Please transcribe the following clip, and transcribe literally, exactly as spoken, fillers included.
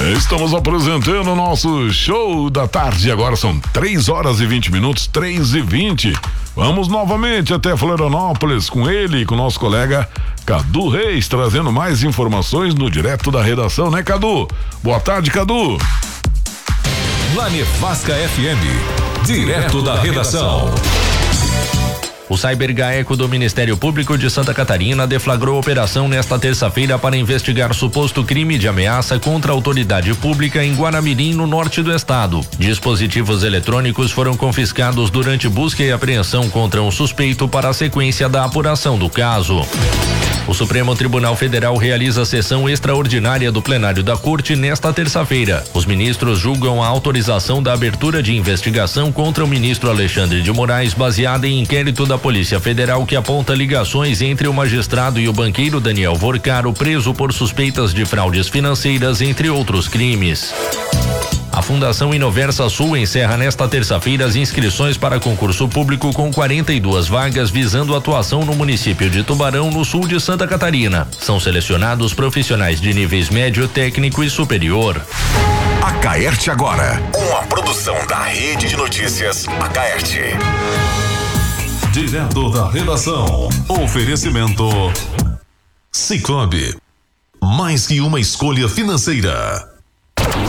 Estamos apresentando o nosso show da tarde. Agora são três horas e vinte minutos, três e vinte. Vamos novamente até Florianópolis com ele e com o nosso colega Cadu Reis, trazendo mais informações no Direto da Redação, né, Cadu? Boa tarde, Cadu. Na Nevasca F M, Direto da Redação. O CyberGaeco do Ministério Público de Santa Catarina deflagrou operação nesta terça-feira para investigar suposto crime de ameaça contra a autoridade pública em Guaramirim, no norte do estado. Dispositivos eletrônicos foram confiscados durante busca e apreensão contra um suspeito para a sequência da apuração do caso. O Supremo Tribunal Federal realiza a sessão extraordinária do plenário da Corte nesta terça-feira. Os ministros julgam a autorização da abertura de investigação contra o ministro Alexandre de Moraes, baseada em inquérito da Polícia Federal que aponta ligações entre o magistrado e o banqueiro Daniel Vorcaro, preso por suspeitas de fraudes financeiras, entre outros crimes. A Fundação Inoversa Sul encerra nesta terça-feira as inscrições para concurso público com quarenta e duas vagas visando atuação no município de Tubarão, no sul de Santa Catarina. São selecionados profissionais de níveis médio, técnico e superior. Acaerte agora, uma produção da Rede de Notícias Acaerte. Direto da Redação. Oferecimento Sicoob. Mais que uma escolha financeira.